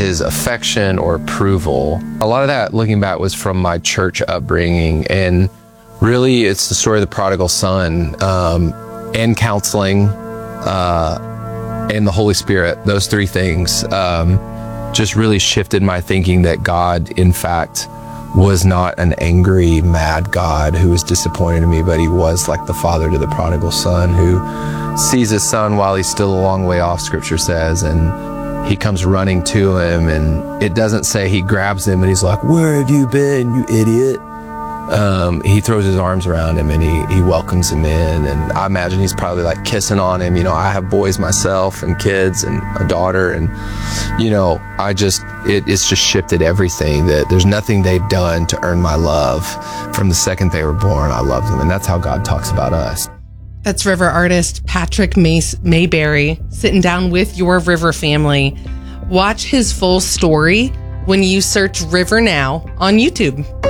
his affection or approval. A lot of that, looking back, was from my church upbringing. And really, it's the story of the prodigal son, and counseling, and the Holy Spirit. Those three things just really shifted my thinking that God, in fact, was not an angry, mad God who was disappointed in me, but he was like the father to the prodigal son, who sees his son while he's still a long way off, scripture says, and he comes running to him, and it doesn't say he grabs him and he's like, "Where have you been, you idiot?" He throws his arms around him and he welcomes him in, and I imagine he's probably like kissing on him. You know, I have boys myself and kids and a daughter, and you know, it's just shifted everything. That there's nothing they've done to earn my love. From the second they were born, I love them, and that's how God talks about us. That's river artist Patrick Mayberry sitting down with your river family. Watch his full story when you search River Now on YouTube.